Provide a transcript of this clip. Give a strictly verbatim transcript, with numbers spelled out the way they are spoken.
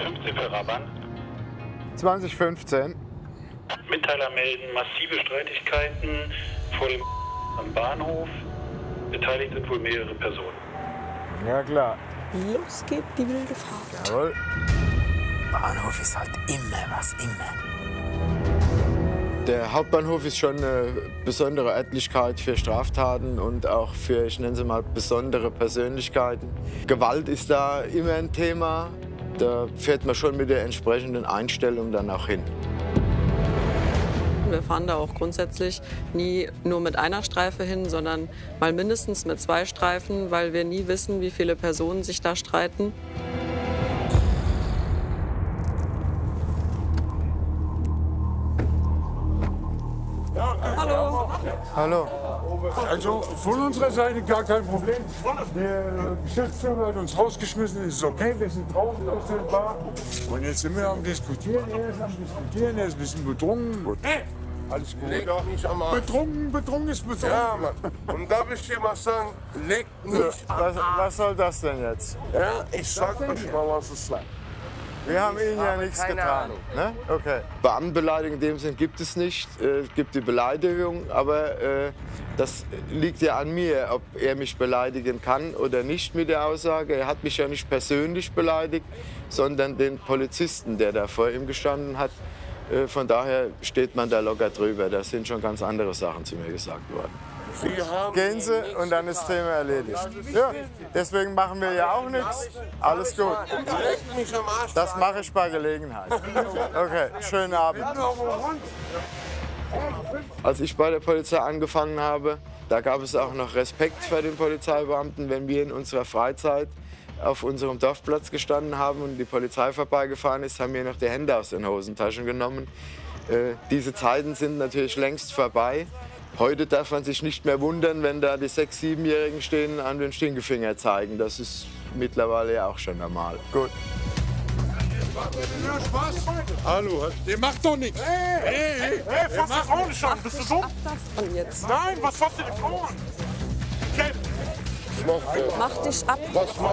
fünfzehn für Raban. zwanzig fünfzehn. Mitteiler melden massive Streitigkeiten vor dem am Bahnhof. Beteiligt sind wohl mehrere Personen. Ja, klar. Los geht die wilde Fahrt. Jawohl. Bahnhof ist halt immer was, immer. Der Hauptbahnhof ist schon eine besondere Örtlichkeit für Straftaten und auch für, ich nenne sie mal, besondere Persönlichkeiten. Gewalt ist da immer ein Thema. Da fährt man schon mit der entsprechenden Einstellung dann auch hin. Wir fahren da auch grundsätzlich nie nur mit einer Streife hin, sondern mal mindestens mit zwei Streifen, weil wir nie wissen, wie viele Personen sich da streiten. Hallo. Hallo. Also von unserer Seite gar kein Problem. Der Geschäftsführer hat uns rausgeschmissen, es ist okay, wir sind draußen aus der Bar. Und jetzt sind wir am Diskutieren, er ist am Diskutieren, er ist ein bisschen betrunken. Gut. Alles gut. Leg nicht am Arsch. Betrunken, betrunken ist betrunken. Ja, Mann. Und darf ich dir mal sagen, leg nicht Was, was soll das denn jetzt? Ja, ich sag euch mal, was es sagt. Wir haben Ihnen ja habe nichts keine getan. Ahnung. Ne? Okay. Beamtenbeleidigung in dem Sinn gibt es nicht. Äh, Es gibt die Beleidigung, aber äh, das liegt ja an mir, ob er mich beleidigen kann oder nicht mit der Aussage. Er hat mich ja nicht persönlich beleidigt, sondern den Polizisten, der da vor ihm gestanden hat. Äh, Von daher steht man da locker drüber. Da sind schon ganz andere Sachen zu mir gesagt worden. Wir haben Gehen Sie und dann ist das Thema erledigt. Ja, deswegen machen wir ja auch nichts. Alles gut. Leg mich am Arsch. Das mache ich bei Gelegenheit. Okay, schönen Abend. Als ich bei der Polizei angefangen habe, da gab es auch noch Respekt vor den Polizeibeamten, wenn wir in unserer Freizeit auf unserem Dorfplatz gestanden haben und die Polizei vorbeigefahren ist, haben wir noch die Hände aus den Hosentaschen genommen. Äh, diese Zeiten sind natürlich längst vorbei. Heute darf man sich nicht mehr wundern, wenn da die sechs-, siebenjährigen stehen an den Stinkefinger zeigen. Das ist mittlerweile ja auch schon normal. Gut. Ja, Spaß. Hallo, der macht doch nichts. Hey, hey, hey, Hey, fass die Frauen nicht an, bist du dumm? Und jetzt Nein, was fasst du die Frauen an? Okay. mach dich ab. Was